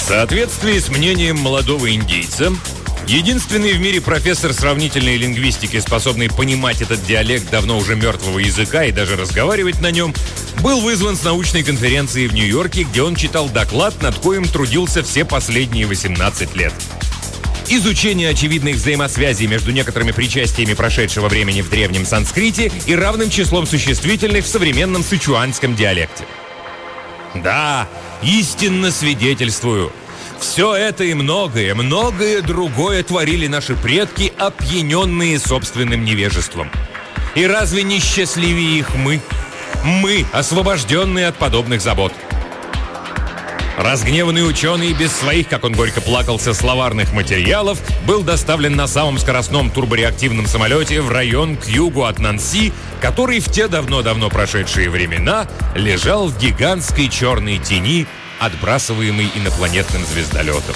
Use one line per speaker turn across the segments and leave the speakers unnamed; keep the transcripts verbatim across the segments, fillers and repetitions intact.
В соответствии с мнением молодого индейца, единственный в мире профессор сравнительной лингвистики, способный понимать этот диалект давно уже мертвого языка и даже разговаривать на нем, был вызван с научной конференции в Нью-Йорке, где он читал доклад, над коим трудился все последние восемнадцать лет. Изучение очевидных взаимосвязей между некоторыми причастиями прошедшего времени в древнем санскрите и равным числом существительных в современном сычуанском диалекте. Да, истинно свидетельствую. Все это и многое, многое другое творили наши предки, опьяненные собственным невежеством. И разве не счастливее их мы? Мы, освобожденные от подобных забот. Разгневанный ученый без своих, как он горько плакался, словарных материалов, был доставлен на самом скоростном турбореактивном самолете в район к югу от Нанси, который в те давно-давно прошедшие времена лежал в гигантской черной тени, отбрасываемый инопланетным звездолетом.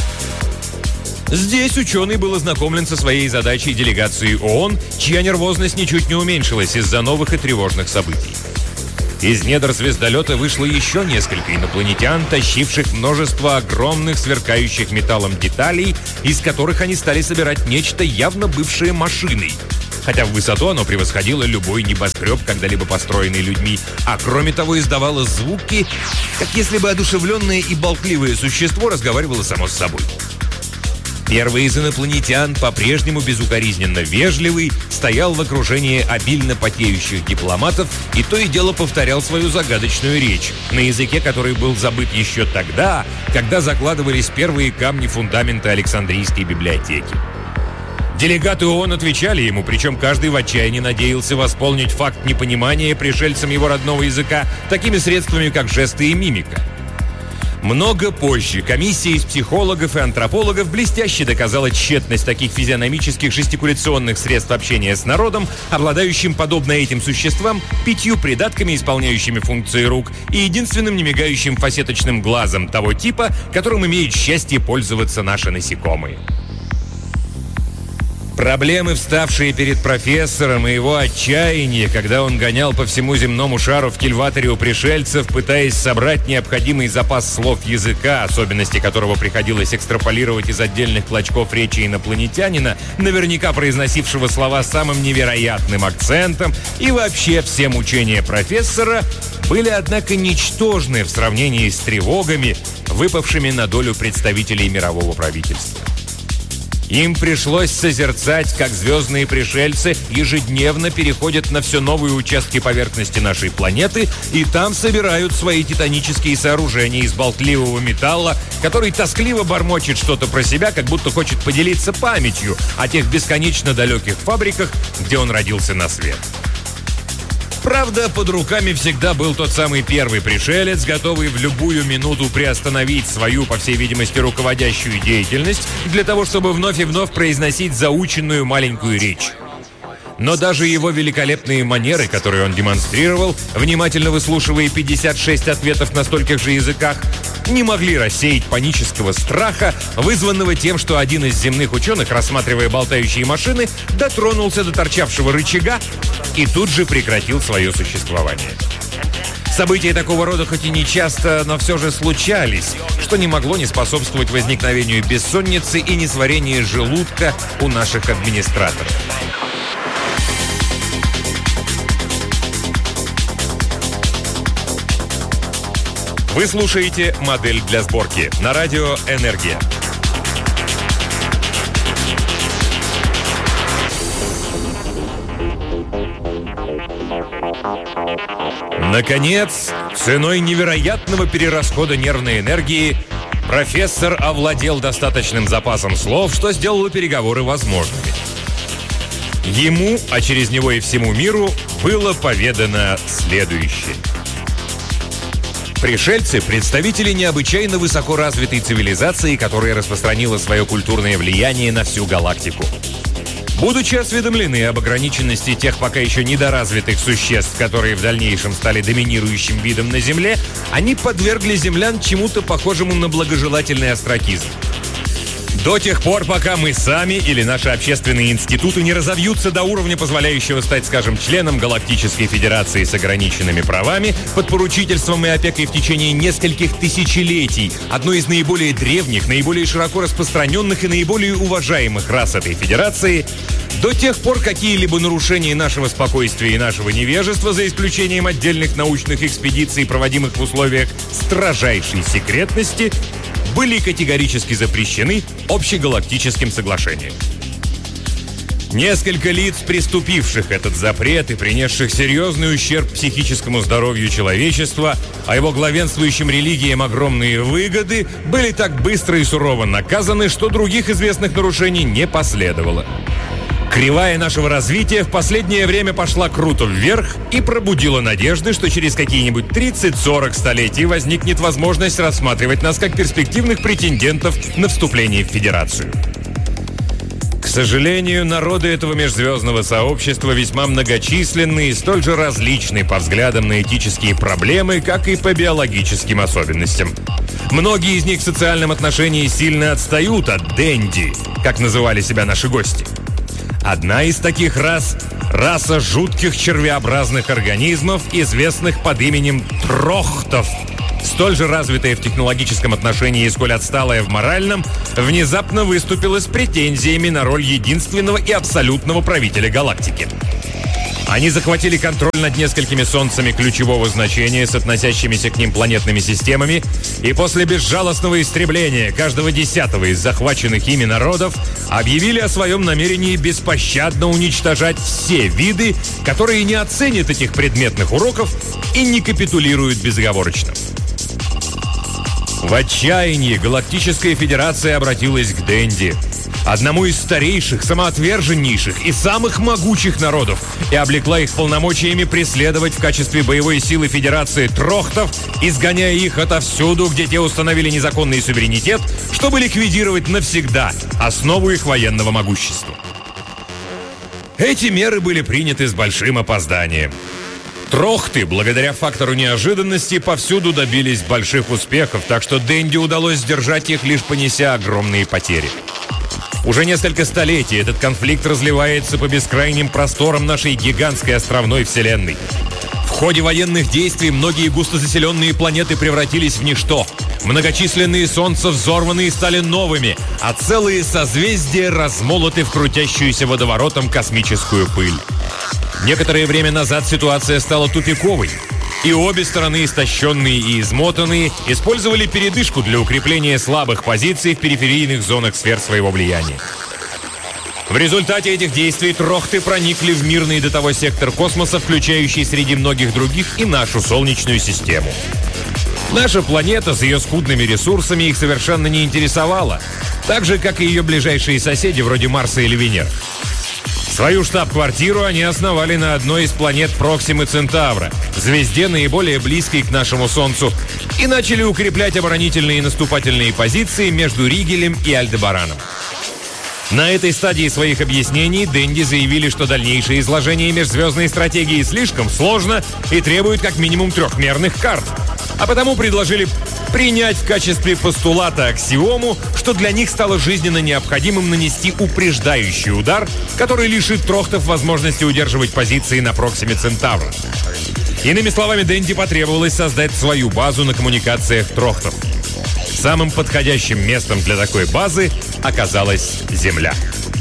Здесь ученый был ознакомлен со своей задачей делегации ООН, чья нервозность ничуть не уменьшилась из-за новых и тревожных событий. Из недр звездолета вышло еще несколько инопланетян, тащивших множество огромных сверкающих металлом деталей, из которых они стали собирать нечто явно бывшее машиной. Хотя в высоту оно превосходило любой небоскреб, когда-либо построенный людьми, а кроме того издавало звуки, как если бы одушевленное и болтливое существо разговаривало само с собой. Первый из инопланетян, по-прежнему безукоризненно вежливый, стоял в окружении обильно потеющих дипломатов и то и дело повторял свою загадочную речь, на языке, который был забыт еще тогда, когда закладывались первые камни фундамента Александрийской библиотеки. Делегаты ООН отвечали ему, причем каждый в отчаянии надеялся восполнить факт непонимания пришельцам его родного языка такими средствами, как жесты и мимика. Много позже комиссия из психологов и антропологов блестяще доказала тщетность таких физиономических жестикуляционных средств общения с народом, обладающим, подобно этим существам, пятью придатками, исполняющими функции рук, и единственным немигающим фасеточным глазом того типа, которым имеют счастье пользоваться наши насекомые. Проблемы, вставшие перед профессором, и его отчаяние, когда он гонял по всему земному шару в кильваторе у пришельцев, пытаясь собрать необходимый запас слов языка, особенности которого приходилось экстраполировать из отдельных клочков речи инопланетянина, наверняка произносившего слова самым невероятным акцентом, и вообще все мучения профессора были, однако, ничтожны в сравнении с тревогами, выпавшими на долю представителей мирового правительства. Им пришлось созерцать, как звездные пришельцы ежедневно переходят на все новые участки поверхности нашей планеты и там собирают свои титанические сооружения из болтливого металла, который тоскливо бормочет что-то про себя, как будто хочет поделиться памятью о тех бесконечно далеких фабриках, где он родился на свет. Правда, под руками всегда был тот самый первый пришелец, готовый в любую минуту приостановить свою, по всей видимости, руководящую деятельность для того, чтобы вновь и вновь произносить заученную маленькую речь. Но даже его великолепные манеры, которые он демонстрировал, внимательно выслушивая пятьдесят шесть ответов на стольких же языках, не могли рассеять панического страха, вызванного тем, что один из земных ученых, рассматривая болтающие машины, дотронулся до торчавшего рычага и тут же прекратил свое существование. События такого рода хоть и не часто, но все же случались, что не могло не способствовать возникновению бессонницы и несварения желудка у наших администраторов. Вы слушаете «Модель для сборки» на радио «Энергия». Наконец, ценой невероятного перерасхода нервной энергии, профессор овладел достаточным запасом слов, что сделало переговоры возможными. Ему, а через него и всему миру, было поведано следующее. Пришельцы – представители необычайно высоко развитой цивилизации, которая распространила свое культурное влияние на всю галактику. Будучи осведомлены об ограниченности тех пока еще недоразвитых существ, которые в дальнейшем стали доминирующим видом на Земле, они подвергли землян чему-то похожему на благожелательный остракизм. До тех пор, пока мы сами или наши общественные институты не разовьются до уровня, позволяющего стать, скажем, членом Галактической Федерации с ограниченными правами, под поручительством и опекой в течение нескольких тысячелетий, одной из наиболее древних, наиболее широко распространенных и наиболее уважаемых рас этой Федерации, до тех пор какие-либо нарушения нашего спокойствия и нашего невежества, за исключением отдельных научных экспедиций, проводимых в условиях строжайшей секретности, были категорически запрещены общегалактическим соглашением. Несколько лиц, приступивших этот запрет и принесших серьезный ущерб психическому здоровью человечества, а его главенствующим религиям огромные выгоды, были так быстро и сурово наказаны, что других известных нарушений не последовало. Кривая нашего развития в последнее время пошла круто вверх и пробудила надежды, что через какие-нибудь тридцать-сорок столетий возникнет возможность рассматривать нас как перспективных претендентов на вступление в Федерацию. К сожалению, народы этого межзвездного сообщества весьма многочисленны и столь же различны по взглядам на этические проблемы, как и по биологическим особенностям. Многие из них в социальном отношении сильно отстают от «денди», как называли себя наши гости. Одна из таких рас – раса жутких червеобразных организмов, известных под именем трохтов. Столь же развитая в технологическом отношении и сколь отсталая в моральном, внезапно выступила с претензиями на роль единственного и абсолютного правителя галактики. Они захватили контроль над несколькими солнцами ключевого значения с относящимися к ним планетными системами, и после безжалостного истребления каждого десятого из захваченных ими народов объявили о своем намерении беспощадно уничтожать все виды, которые не оценят этих предметных уроков и не капитулируют безоговорочно. В отчаянии Галактическая Федерация обратилась к Денди, одному из старейших, самоотверженнейших и самых могучих народов, и облекла их полномочиями преследовать в качестве боевой силы Федерации трохтов, изгоняя их отовсюду, где те установили незаконный суверенитет, чтобы ликвидировать навсегда основу их военного могущества. Эти меры были приняты с большим опозданием. Трохты, благодаря фактору неожиданности, повсюду добились больших успехов, так что Денди удалось сдержать их, лишь понеся огромные потери. Уже несколько столетий этот конфликт разливается по бескрайним просторам нашей гигантской островной вселенной. В ходе военных действий многие густозаселенные планеты превратились в ничто. Многочисленные солнца взорваны и стали новыми, а целые созвездия размолоты в крутящуюся водоворотом космическую пыль. Некоторое время назад ситуация стала тупиковой, и обе стороны, истощенные и измотанные, использовали передышку для укрепления слабых позиций в периферийных зонах сфер своего влияния. В результате этих действий трохты проникли в мирный до того сектор космоса, включающий среди многих других и нашу Солнечную систему. Наша планета с ее скудными ресурсами их совершенно не интересовала, так же, как и ее ближайшие соседи вроде Марса или Венеры. Свою штаб-квартиру они основали на одной из планет Проксимы Центавра, звезде, наиболее близкой к нашему Солнцу, и начали укреплять оборонительные и наступательные позиции между Ригелем и Альдебараном. На этой стадии своих объяснений Денди заявили, что дальнейшее изложение межзвездной стратегии слишком сложно и требует как минимум трехмерных карт, а потому предложили принять в качестве постулата аксиому, что для них стало жизненно необходимым нанести упреждающий удар, который лишит трохтов возможности удерживать позиции на Проксиме Центавра. Иными словами, Денди потребовалось создать свою базу на коммуникациях трохтов. Самым подходящим местом для такой базы оказалась Земля.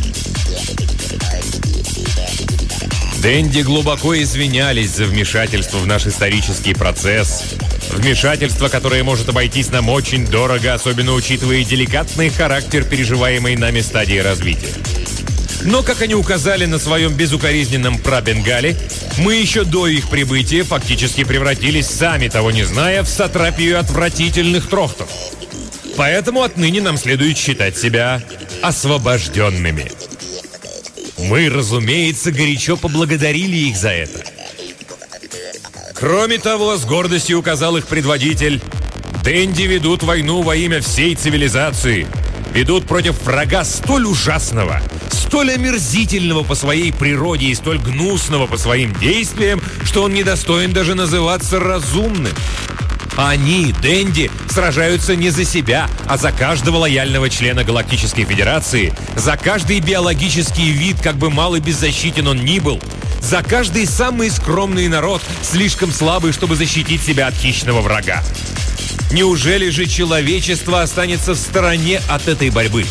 Денди глубоко извинялись за вмешательство в наш исторический процесс. Вмешательство, которое может обойтись нам очень дорого, особенно учитывая деликатный характер переживаемой нами стадии развития. Но, как они указали на своем безукоризненном прабенгале, мы еще до их прибытия фактически превратились, сами того не зная, в сатрапию отвратительных трохтов. Поэтому отныне нам следует считать себя освобожденными. Мы, разумеется, горячо поблагодарили их за это. Кроме того, с гордостью указал их предводитель, Денди ведут войну во имя всей цивилизации. Ведут против врага столь ужасного, столь омерзительного по своей природе и столь гнусного по своим действиям, что он недостоин даже называться разумным. Они, Денди, сражаются не за себя, а за каждого лояльного члена Галактической Федерации, за каждый биологический вид, как бы мал и беззащитен он ни был, за каждый самый скромный народ, слишком слабый, чтобы защитить себя от хищного врага. Неужели же человечество останется в стороне от этой борьбы?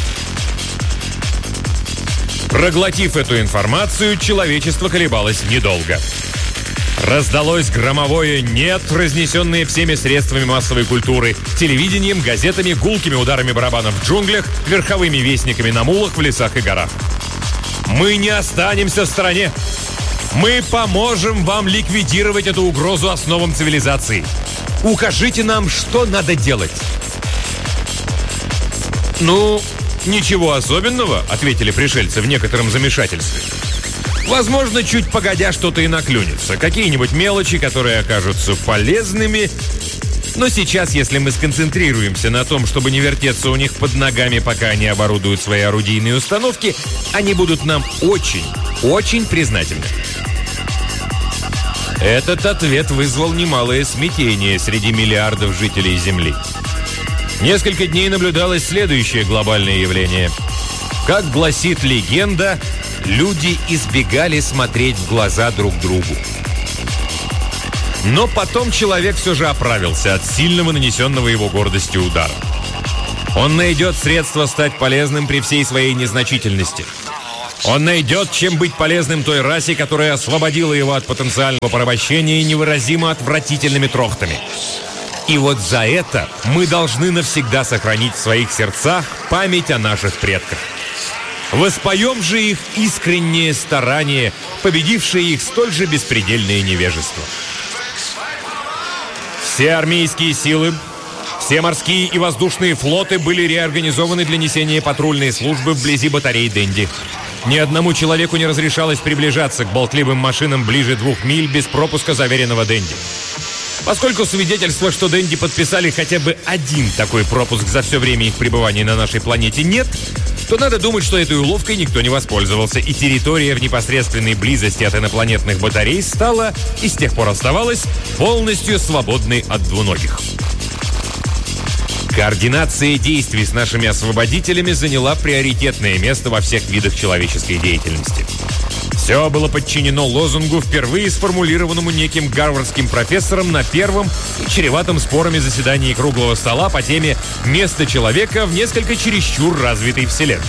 Проглотив эту информацию, человечество колебалось недолго. Раздалось громовое «нет», разнесенное всеми средствами массовой культуры, телевидением, газетами, гулкими ударами барабанов в джунглях, верховыми вестниками на мулах в лесах и горах. Мы не останемся в стороне. Мы поможем вам ликвидировать эту угрозу основам цивилизации. Укажите нам, что надо делать. Ну, ничего особенного, ответили пришельцы в некотором замешательстве. Возможно, чуть погодя что-то и наклюнется. Какие-нибудь мелочи, которые окажутся полезными. Но сейчас, если мы сконцентрируемся на том, чтобы не вертеться у них под ногами, пока они оборудуют свои орудийные установки, они будут нам очень, очень признательны. Этот ответ вызвал немалое смятение среди миллиардов жителей Земли. Несколько дней наблюдалось следующее глобальное явление. Как гласит легенда, люди избегали смотреть в глаза друг другу. Но потом человек все же оправился от сильного нанесенного его гордостью удара. Он найдет средства стать полезным при всей своей незначительности. Он найдет, чем быть полезным той расе, которая освободила его от потенциального порабощения невыразимо отвратительными трохтами. И вот за это мы должны навсегда сохранить в своих сердцах память о наших предках. Воспоем же их искреннее старание, победившее их столь же беспредельное невежество. Все армейские силы, все морские и воздушные флоты были реорганизованы для несения патрульной службы вблизи батарей Денди. Ни одному человеку не разрешалось приближаться к болтливым машинам ближе двух миль без пропуска заверенного Денди. Поскольку свидетельства, что Денди подписали хотя бы один такой пропуск за все время их пребывания на нашей планете, нет, то надо думать, что этой уловкой никто не воспользовался, и территория в непосредственной близости от инопланетных батарей стала, и с тех пор оставалась, полностью свободной от двуногих. Координация действий с нашими освободителями заняла приоритетное место во всех видах человеческой деятельности. Все было подчинено лозунгу, впервые сформулированному неким гарвардским профессором на первом и чреватом спорами заседании круглого стола по теме «Место человека в несколько чересчур развитой вселенной».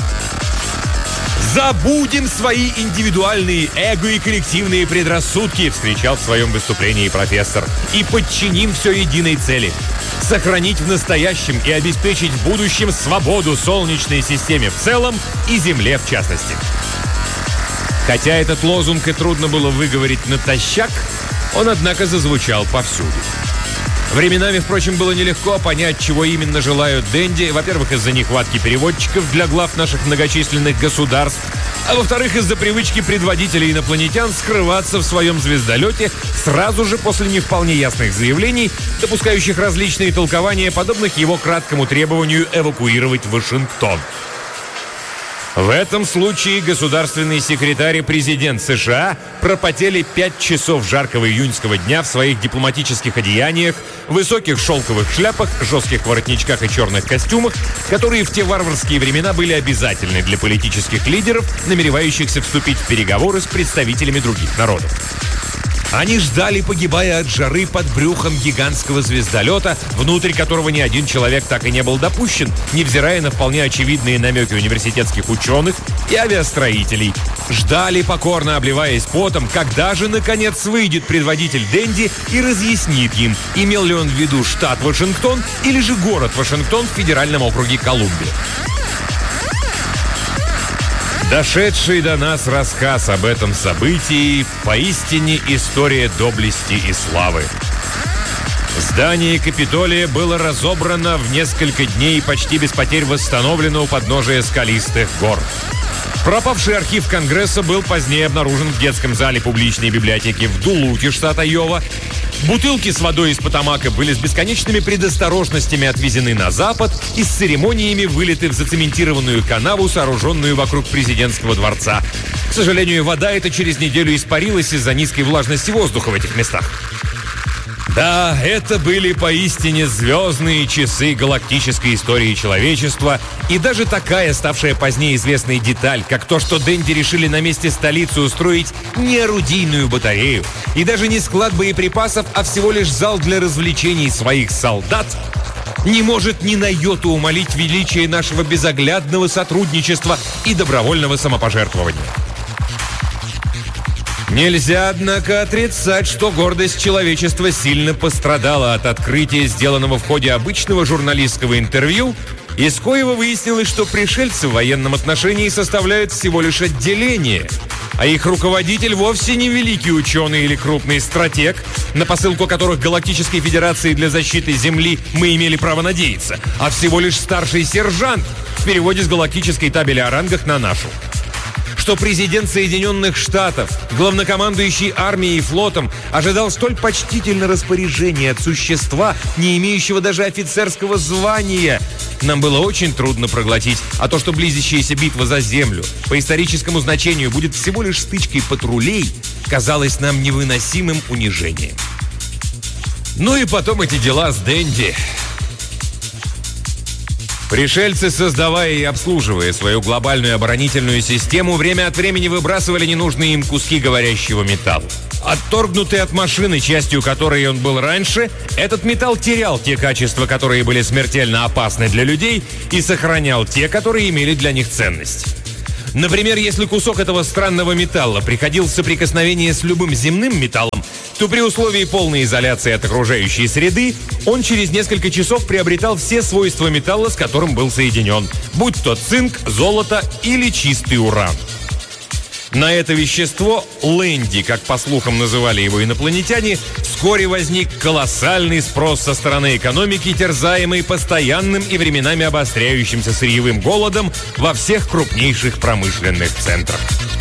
«Забудем свои индивидуальные эго и коллективные предрассудки», встречал в своем выступлении профессор, «и подчиним все единой цели – сохранить в настоящем и обеспечить в будущем свободу Солнечной системе в целом и Земле в частности». Хотя этот лозунг и трудно было выговорить натощак, он, однако, зазвучал повсюду. Временами, впрочем, было нелегко понять, чего именно желают Денди, во-первых, из-за нехватки переводчиков для глав наших многочисленных государств, а во-вторых, из-за привычки предводителей инопланетян скрываться в своем звездолете сразу же после не вполне ясных заявлений, допускающих различные толкования, подобных его краткому требованию эвакуировать Вашингтон. В этом случае государственный секретарь и президент США пропотели пять часов жаркого июньского дня в своих дипломатических одеяниях, высоких шелковых шляпах, жестких воротничках и черных костюмах, которые в те варварские времена были обязательны для политических лидеров, намеревающихся вступить в переговоры с представителями других народов. Они ждали, погибая от жары под брюхом гигантского звездолета, внутрь которого ни один человек так и не был допущен, невзирая на вполне очевидные намеки университетских ученых и авиастроителей. Ждали, покорно обливаясь потом, когда же, наконец, выйдет предводитель Денди и разъяснит им, имел ли он в виду штат Вашингтон или же город Вашингтон в федеральном округе Колумбия. Дошедший до нас рассказ об этом событии поистине история доблести и славы. Здание Капитолия было разобрано в несколько дней и почти без потерь восстановлено у подножия скалистых гор. Пропавший архив Конгресса был позднее обнаружен в детском зале публичной библиотеки в Дулуте, штат Айова. Бутылки с водой из Потомака были с бесконечными предосторожностями отвезены на запад и с церемониями вылиты в зацементированную канаву, сооруженную вокруг президентского дворца. К сожалению, вода эта через неделю испарилась из-за низкой влажности воздуха в этих местах. Да, это были поистине звездные часы галактической истории человечества, и даже такая, ставшая позднее известной деталь, как то, что Денди решили на месте столицы устроить не орудийную батарею, и даже не склад боеприпасов, а всего лишь зал для развлечений своих солдат, не может ни на йоту умалить величие нашего безоглядного сотрудничества и добровольного самопожертвования. Нельзя, однако, отрицать, что гордость человечества сильно пострадала от открытия, сделанного в ходе обычного журналистского интервью, из коего выяснилось, что пришельцы в военном отношении составляют всего лишь отделение, а их руководитель вовсе не великий ученый или крупный стратег, на посылку которых Галактической Федерации для защиты Земли мы имели право надеяться, а всего лишь старший сержант в переводе с галактической табели о рангах на нашу. Что президент Соединенных Штатов, главнокомандующий армией и флотом, ожидал столь почтительно распоряжения от существа, не имеющего даже офицерского звания, нам было очень трудно проглотить. А то, что близящаяся битва за Землю по историческому значению будет всего лишь стычкой патрулей, казалось нам невыносимым унижением. Ну и потом эти дела с Денди. Пришельцы, создавая и обслуживая свою глобальную оборонительную систему, время от времени выбрасывали ненужные им куски говорящего металла. Отторгнутый от машины, частью которой он был раньше, этот металл терял те качества, которые были смертельно опасны для людей, и сохранял те, которые имели для них ценность. Например, если кусок этого странного металла приходил в соприкосновение с любым земным металлом, то при условии полной изоляции от окружающей среды он через несколько часов приобретал все свойства металла, с которым был соединен, будь то цинк, золото или чистый уран. На это вещество, Лэнди, как по слухам называли его инопланетяне, вскоре возник колоссальный спрос со стороны экономики, терзаемой постоянным и временами обостряющимся сырьевым голодом во всех крупнейших промышленных центрах.